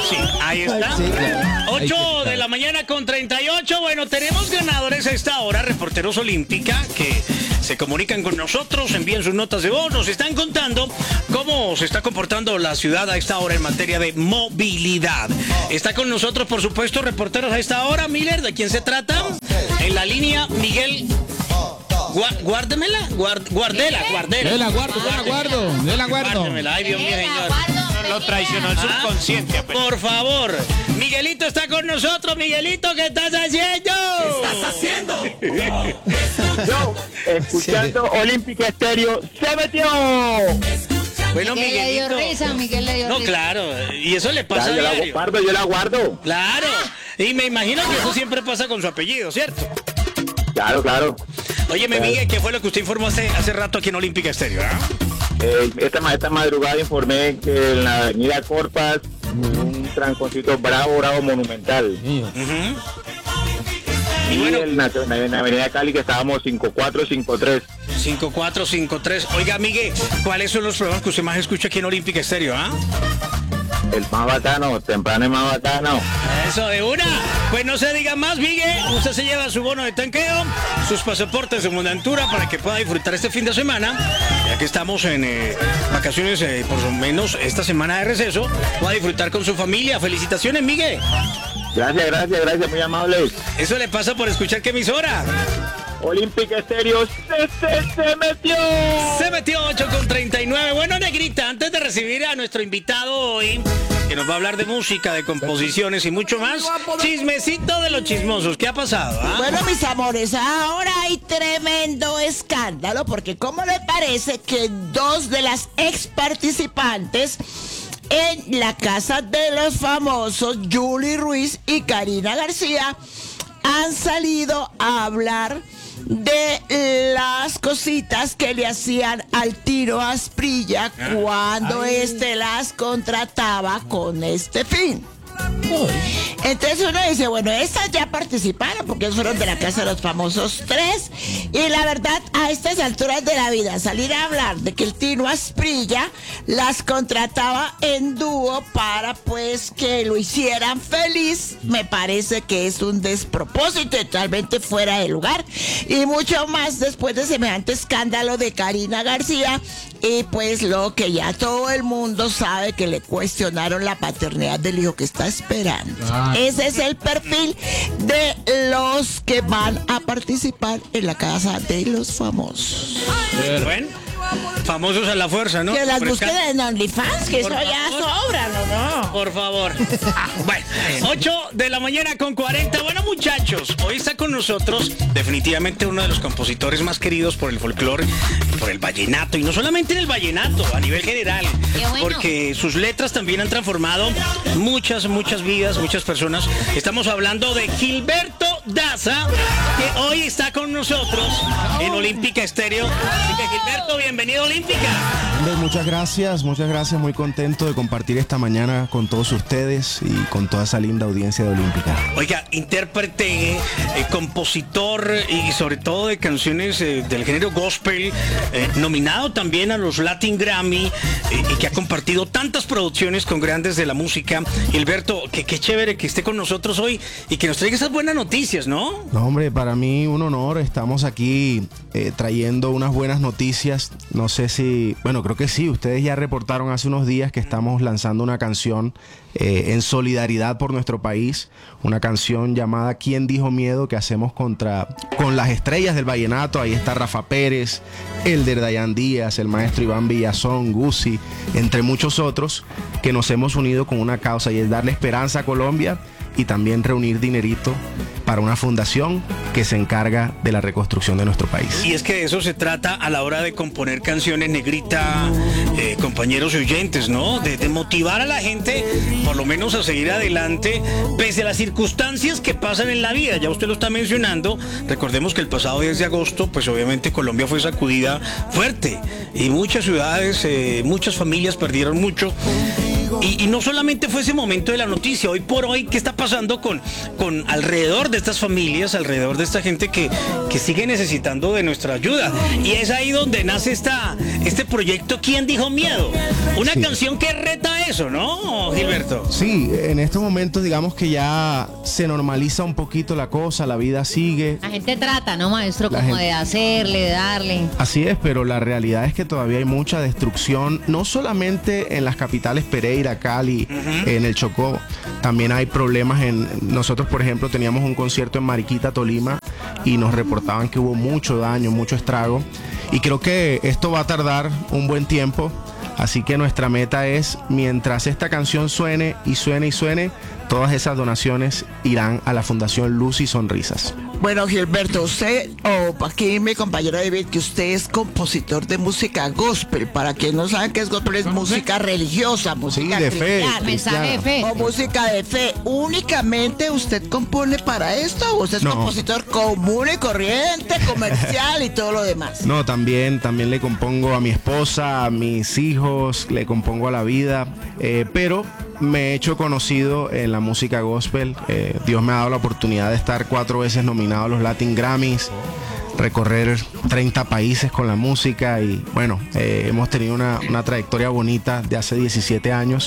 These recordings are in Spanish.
Sí, ahí está. Sí, claro. 8 de la mañana con 38. Bueno, tenemos ganadores a esta hora, reporteros Olímpica, que se comunican con nosotros, envían sus notas de voz, nos están contando cómo se está comportando la ciudad a esta hora en materia de movilidad. Está con nosotros, por supuesto, reporteros a esta hora. Miller, ¿de quién se trata? En la línea, Miguel. Guárdemela. Guardela. De la guardo. Guárdemela. Ay, Dios mío, señor. Lo traicionó el subconsciente. Por favor. Miguelito está con nosotros. Miguelito, ¿qué estás haciendo? Yo, escuchando Olímpica Estéreo, se metió. Bueno, Miguel le dio Miguelito. risa, Miguel le dio No, risa. claro. Y eso le pasa Ya, a diario. yo la guardo. Claro. Y me imagino que eso siempre pasa con su apellido, ¿cierto? Claro. Óyeme, Miguel, ¿qué fue lo que usted informó hace rato aquí en Olímpica Estéreo? Esta madrugada informé que en la avenida Corpas, un tranconcito bravo, monumental. Ujú. Y bueno, en la avenida Cali que estábamos 5453. 5453. Oiga, Miguel, ¿cuáles son los programas que usted más escucha aquí en Olímpica Estéreo? El más bacano, temprano y más bacano. Eso de una. Pues no se diga más, Miguel. Usted se lleva su bono de tanqueo, sus pasaportes de montaña para que pueda disfrutar este fin de semana. Ya que estamos en vacaciones, por lo menos esta semana de receso, pueda disfrutar con su familia. Felicitaciones, Miguel. Gracias, muy amables. Eso le pasa por escuchar qué emisora. Olímpica Estéreo se metió. Se metió 8 con 39. Bueno, Negrita, antes de recibir a nuestro invitado hoy, que nos va a hablar de música, de composiciones y mucho más, chismecito de los chismosos. ¿Qué ha pasado? Bueno, mis amores, ahora hay tremendo escándalo porque ¿cómo le parece que dos de las ex participantes en la Casa de los Famosos, Julie Ruiz y Karina García, han salido a hablar de las cositas que le hacían al Tino Asprilla cuando este las contrataba con este fin? Entonces uno dice, bueno, estas ya participaron porque fueron de la Casa de los Famosos 3 y la verdad a estas alturas de la vida salir a hablar de que el Tino Asprilla las contrataba en dúo para pues que lo hicieran feliz, me parece que es un despropósito totalmente fuera de lugar y mucho más después de semejante escándalo de Karina García y pues lo que ya todo el mundo sabe que le cuestionaron la paternidad del hijo que está esperando. Ese es el perfil de los que van a participar en la Casa de los Famosos. Bueno, famosos a la fuerza, ¿no? Que las Por busquen escándalo. en OnlyFans, que eso Por ya favor. sobra, ¿no? Por favor. Bueno, 8 de la mañana con 40. Bueno, muchachos, hoy está con nosotros definitivamente uno de los compositores más queridos por el folclore, por el vallenato, y no solamente en el vallenato, a nivel general, Qué bueno. porque sus letras también han transformado muchas vidas, muchas personas. Estamos hablando de Gilberto Daza, que hoy está con nosotros en Olímpica Estéreo. Así que, Gilberto, bienvenido a Olímpica. Hombre, muchas gracias, muy contento de compartir esta mañana con todos ustedes y con toda esa linda audiencia de Olímpica. Oiga, intérprete, compositor y sobre todo de canciones del género gospel, nominado también a los Latin Grammy y que ha compartido tantas producciones con grandes de la música. Gilberto, qué chévere que esté con nosotros hoy y que nos traiga esas buenas noticias, ¿no? No, hombre, para mí un honor, estamos aquí trayendo unas buenas noticias, no sé si, bueno, creo que sí, ustedes ya reportaron hace unos días que estamos lanzando una canción en solidaridad por nuestro país, una canción llamada ¿Quién dijo miedo? Que hacemos con las estrellas del vallenato. Ahí está Rafa Pérez, Elder Dayan Díaz, el maestro Iván Villazón, Guzzi, entre muchos otros, que nos hemos unido con una causa y es darle esperanza a Colombia y también reunir dinerito para una fundación que se encarga de la reconstrucción de nuestro país. Y es que de eso se trata a la hora de componer canciones, Negrita, compañeros y oyentes, ¿no? De motivar a la gente, por lo menos a seguir adelante, pese a las circunstancias que pasan en la vida. Ya usted lo está mencionando. Recordemos que el pasado 10 de agosto, pues obviamente Colombia fue sacudida fuerte y muchas ciudades, muchas familias perdieron mucho. Y no solamente fue ese momento de la noticia, hoy por hoy, ¿qué está pasando con alrededor de estas familias, alrededor de esta gente que sigue necesitando de nuestra ayuda? Y es ahí donde nace este proyecto ¿Quién dijo miedo? Una canción que reta eso, ¿no, Gilberto? Sí, en estos momentos digamos que ya se normaliza un poquito la cosa, la vida sigue. La gente trata, ¿no, maestro? La Como gente- de hacerle, de darle. Así es, pero la realidad es que todavía hay mucha destrucción, no solamente en las capitales Pereira, Cali, en el Chocó, también hay problemas nosotros por ejemplo teníamos un concierto en Mariquita, Tolima, y nos reportaban que hubo mucho daño, mucho estrago, y creo que esto va a tardar un buen tiempo, así que nuestra meta es, mientras esta canción suene y suene y suene, todas esas donaciones irán a la Fundación Luz y Sonrisas. Bueno, Gilberto, usted, aquí mi compañero David, que usted es compositor de música gospel. Para quien no saben qué es gospel, es música religiosa, música de fe, cristiana. Mensaje de fe. O música de fe. ¿Únicamente usted compone para esto o usted es No. compositor común y corriente, comercial y todo lo demás? No, también le compongo a mi esposa, a mis hijos, le compongo a la vida, pero me he hecho conocido en la música gospel. Dios me ha dado la oportunidad de estar 4 veces nominado a los Latin Grammys, recorrer 30 países con la música y bueno, hemos tenido una trayectoria bonita de hace 17 años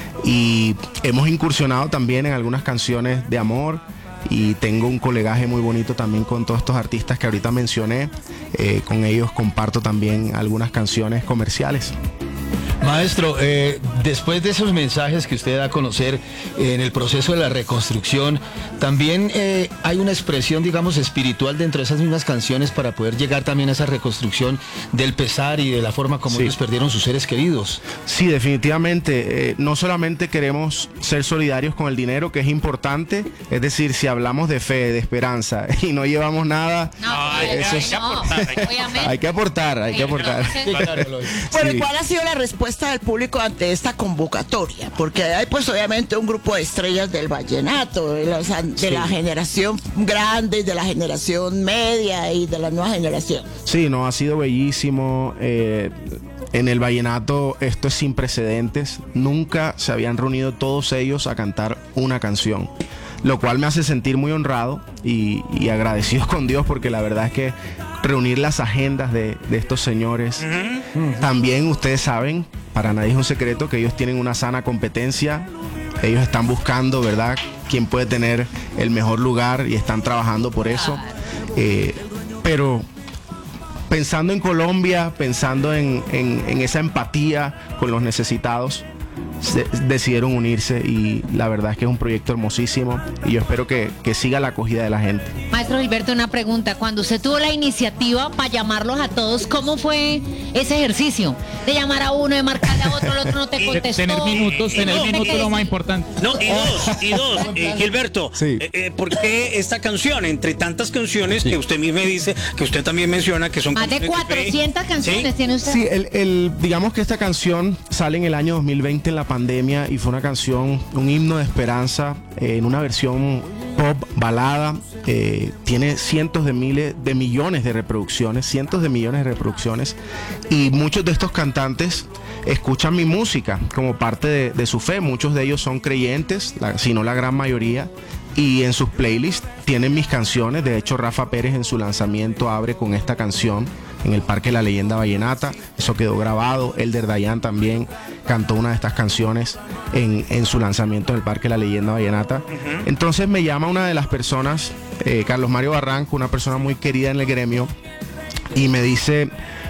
y hemos incursionado también en algunas canciones de amor. Y tengo un colegaje muy bonito también con todos estos artistas que ahorita mencioné. Con ellos comparto también algunas canciones comerciales. Maestro, después de esos mensajes que usted da a conocer en el proceso de la reconstrucción, también hay una expresión, digamos, espiritual dentro de esas mismas canciones para poder llegar también a esa reconstrucción del pesar y de la forma como Sí. ellos perdieron sus seres queridos. Sí, definitivamente. No solamente queremos ser solidarios con el dinero, que es importante, es decir, si hablamos de fe, de esperanza y no llevamos nada, eso es- no, obviamente. hay que aportar, hay que aportar. Bueno, Sí. ¿y cuál ha sido la respuesta del público ante esta convocatoria? Porque hay pues obviamente un grupo de estrellas del vallenato, de la generación grande, de la generación media y de la nueva generación. Sí, no, ha sido bellísimo. En el vallenato esto es sin precedentes. Nunca se habían reunido todos ellos a cantar una canción, lo cual me hace sentir muy honrado y agradecido con Dios, porque la verdad es que reunir las agendas de estos señores, también ustedes saben, para nadie es un secreto que ellos tienen una sana competencia. Ellos están buscando, ¿verdad?, quién puede tener el mejor lugar y están trabajando por eso. Pero pensando en Colombia, pensando en esa empatía con los necesitados, decidieron unirse y la verdad es que es un proyecto hermosísimo y yo espero que siga la acogida de la gente. Maestro Gilberto, una pregunta. Cuando usted tuvo la iniciativa para llamarlos a todos, ¿cómo fue ese ejercicio? De llamar a uno, de marcarle a otro, el otro no te contestó. Tener minutos No, es lo más importante. No, y dos, Gilberto, Sí. ¿por qué esta canción, entre tantas canciones que usted mismo dice, que usted también menciona, que son Más de canciones fe? 400 canciones ¿Sí? tiene usted. Sí, digamos que esta canción sale en el año 2020 en la pandemia y fue una canción, un himno de esperanza en una versión pop, balada. Tiene cientos de miles de millones de reproducciones, cientos de millones de reproducciones y muchos de estos cantantes escuchan mi música como parte de su fe. Muchos de ellos son creyentes, si no la gran mayoría, y en sus playlists tienen mis canciones. De hecho, Rafa Pérez en su lanzamiento abre con esta canción en el Parque La Leyenda Vallenata. Eso quedó grabado. Elder Dayan también cantó una de estas canciones en su lanzamiento en el Parque La Leyenda Vallenata. Entonces me llama una de las personas, Carlos Mario Barranco, una persona muy querida en el gremio, y me dice: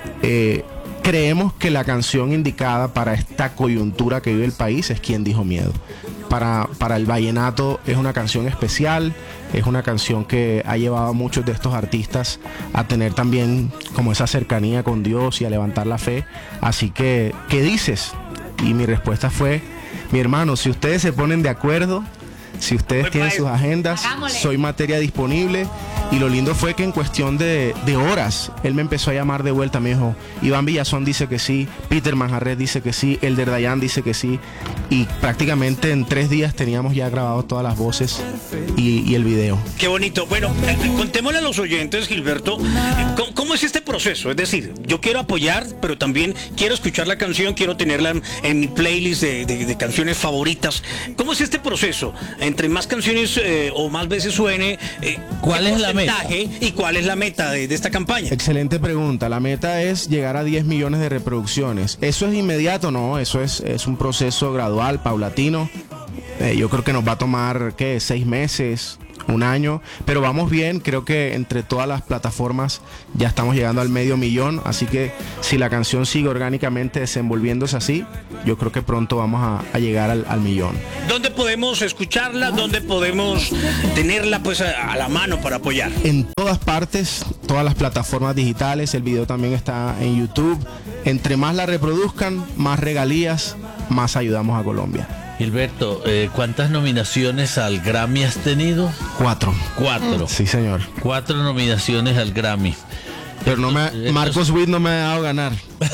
creemos que la canción indicada para esta coyuntura que vive el país es Quién dijo miedo. Para el vallenato es una canción especial, es una canción que ha llevado a muchos de estos artistas a tener también como esa cercanía con Dios y a levantar la fe. Así que, ¿qué dices? Y mi respuesta fue: mi hermano, si ustedes se ponen de acuerdo, si ustedes Voy tienen pa' sus eso. agendas, Hagámosle. soy materia disponible Y lo lindo fue que en cuestión de horas, él me empezó a llamar de vuelta, me dijo, Iván Villazón dice que sí, Peter Manjarres dice que sí, Elder Dayan dice que sí, y prácticamente en 3 días teníamos ya grabado todas las voces y el video. Qué bonito. Bueno, contémosle a los oyentes, Gilberto, ¿cómo es este proceso? Es decir, yo quiero apoyar, pero también quiero escuchar la canción, quiero tenerla en mi playlist de canciones favoritas. ¿Cómo es este proceso? Entre más canciones o más veces suene, ¿cuál es la meta? ¿Y cuál es la meta de esta campaña? Excelente pregunta. La meta es llegar a 10 millones de reproducciones. ¿Eso es inmediato? No, eso es un proceso gradual, paulatino. Yo creo que nos va a tomar, 6 meses, 1 año, pero vamos bien. Creo que entre todas las plataformas ya estamos llegando al 500,000, así que si la canción sigue orgánicamente desenvolviéndose así, yo creo que pronto vamos a llegar al 1,000,000. ¿Dónde podemos escucharla? ¿Dónde podemos tenerla pues a la mano para apoyar? En todas partes, todas las plataformas digitales. El video también está en YouTube. Entre más la reproduzcan, más regalías, más ayudamos a Colombia. Gilberto, ¿cuántas nominaciones al Grammy has tenido? 4. 4. Sí, señor. 4 nominaciones al Grammy. Pero Marcos Witt no me ha dejado ganar.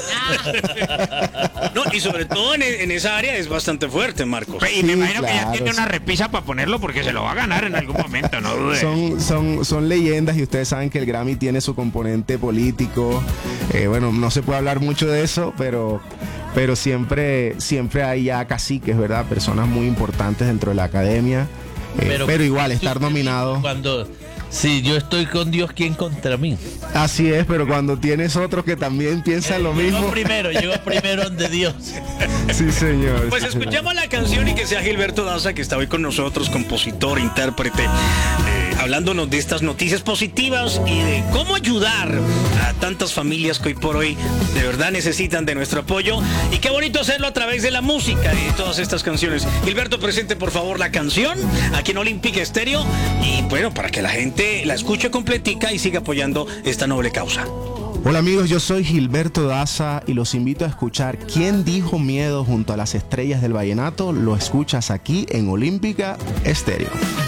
No, y sobre todo en esa área es bastante fuerte, Marcos. Y me imagino que ya claro, tiene una repisa para ponerlo porque se lo va a ganar en algún momento, no dudes. Son leyendas y ustedes saben que el Grammy tiene su componente político. Bueno, no se puede hablar mucho de eso, pero siempre hay ya caciques, ¿verdad? Personas muy importantes dentro de la academia. Pero igual, estar nominado. Si yo estoy con Dios, ¿quién contra mí? Así es, pero cuando tienes otros que también piensan lo mismo. Llego primero ante Dios. Sí, señor. Pues escuchemos la canción y que sea Gilberto Daza, que está hoy con nosotros, compositor, intérprete, hablándonos de estas noticias positivas y de cómo ayudar a tantas familias que hoy por hoy de verdad necesitan de nuestro apoyo. Y qué bonito hacerlo a través de la música y de todas estas canciones. Gilberto, presente por favor la canción aquí en Olímpica Estéreo y bueno, para que la gente la escuche completica y siga apoyando esta noble causa. Hola amigos, yo soy Gilberto Daza y los invito a escuchar ¿Quién dijo miedo? Junto a las estrellas del vallenato. Lo escuchas aquí en Olímpica Estéreo.